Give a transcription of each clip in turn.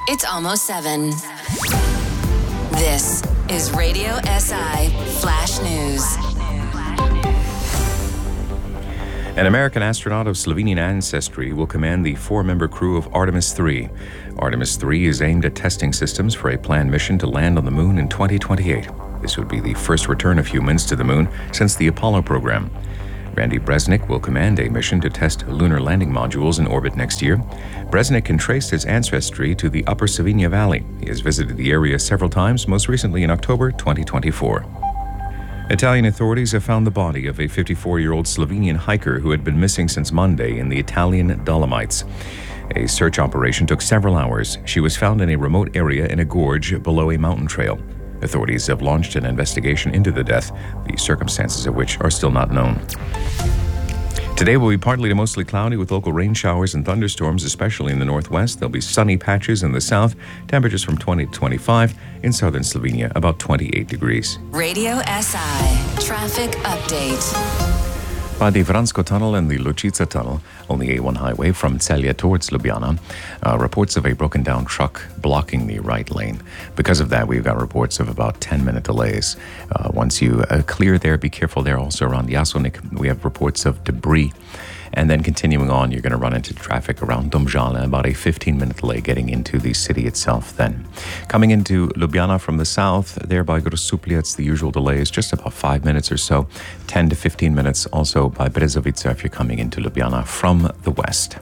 It's almost 7. This is Radio SI Flash News. An American astronaut of Slovenian ancestry will command the 4-member crew of Artemis 3. Artemis 3 is aimed at testing systems for a planned mission to land on the moon in 2028. This would be the first return of humans to the moon since the Apollo program. Randy Bresnik will command a mission to test lunar landing modules in orbit next year. Bresnik can trace his ancestry to the Upper Savinja Valley. He has visited the area several times, most recently in October 2024. Italian authorities have found the body of a 54-year-old Slovenian hiker who had been missing since Monday in the Italian Dolomites. A search operation took several hours. She was found in a remote area in a gorge below a mountain trail. Authorities have launched an investigation into the death, the circumstances of which are still not known. Today will be partly to mostly cloudy with local rain showers and thunderstorms, especially in the northwest. There'll be sunny patches in the south, temperatures from 20 to 25. In southern Slovenia, about 28 degrees. Radio SI Traffic Update. By the Vransko Tunnel and the Lučica Tunnel on the A1 highway from Celje towards Ljubljana, reports of a broken down truck blocking the right lane. Because of that, we've got reports of about 10-minute delays. Once you clear there, be careful there. Also around Jasonik, we have reports of debris. And then continuing on, you're going to run into traffic around Domžale, about a 15-minute delay getting into the city itself then. Coming into Ljubljana from the south, there by Grosupljac, the usual delay is just about 5 minutes or so, 10 to 15 minutes also by Brezovica if you're coming into Ljubljana from the west.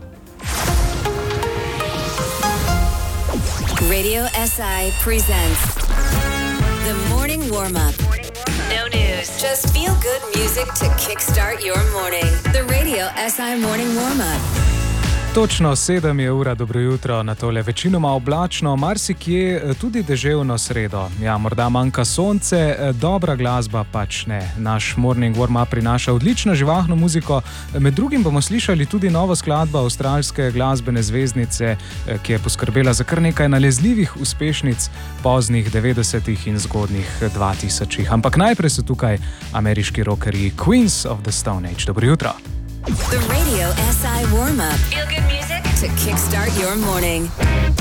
Radio SI presents The Morning Warm-Up. No news, just feel-good music to kickstart your morning. The Radio SI Morning Warm-Up. Točno 7 je ura, dobro jutro, na tole večinoma oblačno, marsikje tudi deževno sredo. Ja, morda manjka sonce, dobra glasba pač ne. Naš morning warm-up prinaša odlično živahno muziko. Med drugim bomo slišali tudi novo skladbo avstralske glasbene zvezdnice, ki je poskrbela za kar nekaj nalezljivih uspešnic poznih 90-ih in zgodnjih 2000-ih. Ampak najprej so tukaj ameriški rockerji Queens of the Stone Age. Dobro jutro. The Radio SI Warm-Up. Feel good music to kickstart your morning.